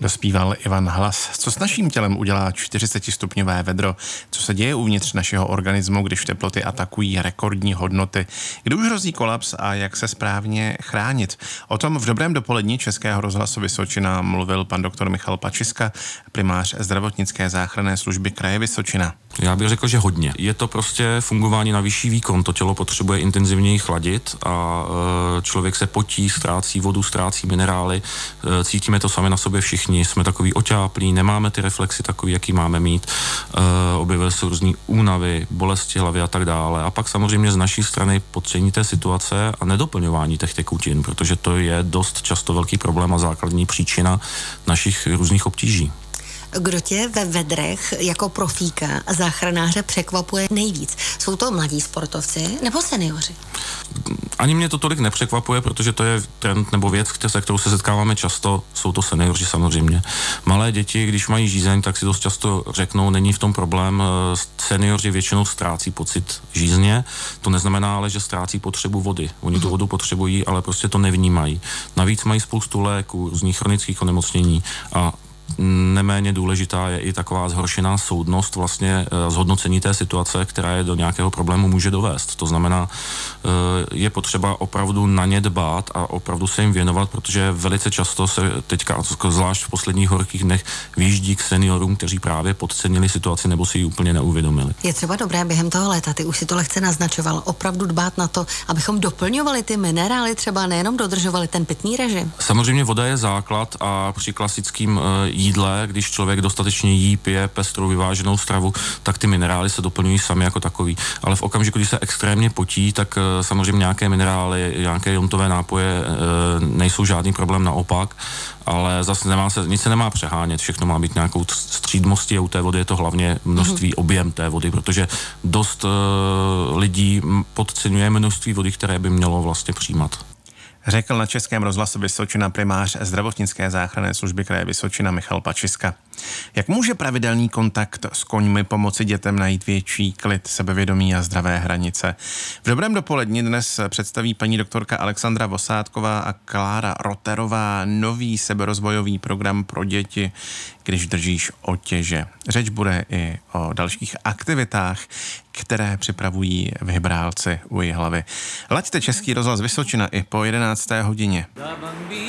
Dospíval Ivan Hlas. Co s naším tělem udělá 40stupňové vedro? Co se děje uvnitř našeho organismu, když teploty atakují rekordní hodnoty? Kdy už hrozí kolaps a jak se správně chránit? O tom v dobrém dopolední Českého rozhlasu Vysočina mluvil pan doktor Michal Pačiska, primář zdravotnické záchranné služby kraje Vysočina. Já bych řekl, že hodně. Je to prostě fungování na vyšší výkon. To tělo potřebuje intenzivněji chladit a člověk se potí, ztrácí vodu, ztrácí minerály. Cítíme to sami na sobě všichni. Jsme takový oťáplí, nemáme ty reflexy takový, jaký máme mít. Objevily se různý únavy, bolesti hlavy a tak dále. A pak samozřejmě z naší strany podcenění té situace a nedoplňování těch tekutin, protože to je dost často velký problém a základní příčina našich různých obtíží. Kdo tě ve vedrech jako profíka a záchranáře překvapuje nejvíc? Jsou to mladí sportovci nebo seniori? Ani mě to tolik nepřekvapuje, protože to je trend nebo věc, se kterou se setkáváme často, jsou to seniori samozřejmě. Malé děti, když mají žízeň, tak si dost často řeknou, není v tom problém, seniori většinou ztrácí pocit žízně, to neznamená ale, že ztrácí potřebu vody. Oni tu vodu potřebují, ale prostě to nevnímají. Navíc mají spoustu léků, různých chronických onemocnění a neméně důležitá je i taková zhoršená soudnost, vlastně zhodnocení té situace, která je do nějakého problému může dovést. To znamená, je potřeba opravdu na ně dbát a opravdu se jim věnovat, protože velice často se teďka, zvlášť v posledních horkých dnech, vyjíždí k seniorům, kteří právě podcenili situaci nebo si ji úplně neuvědomili. Je třeba dobré během toho léta, ty už si to lehce naznačoval, opravdu dbát na to, abychom doplňovali ty minerály, třeba nejenom dodržovali ten pitný režim. Samozřejmě voda je základ a při klasickým jídle, když člověk dostatečně jí, pije pestrou vyváženou stravu, tak ty minerály se doplňují sami jako takový. Ale v okamžiku, když se extrémně potí, tak samozřejmě nějaké minerály, nějaké jontové nápoje nejsou žádný problém, naopak, ale zase nic se nemá přehánět, všechno má být nějakou střídmostí a u té vody je to hlavně množství, objem té vody, protože dost lidí podceňuje množství vody, které by mělo vlastně přijímat. Řekl na Českém rozhlasu Vysočina primář zdravotnické záchranné služby kraje Vysočina Michal Pačiska. Jak může pravidelný kontakt s koňmi pomoci dětem najít větší klid, sebevědomí a zdravé hranice? V dobrém dopoledni dnes představí paní doktorka Alexandra Vosátková a Klára Roterová nový seberozvojový program pro děti, když držíš otěže. Řeč bude i o dalších aktivitách, které připravují vybrálci u Jihlavy. Laďte Český rozhlas Vysočina i po 11. hodině.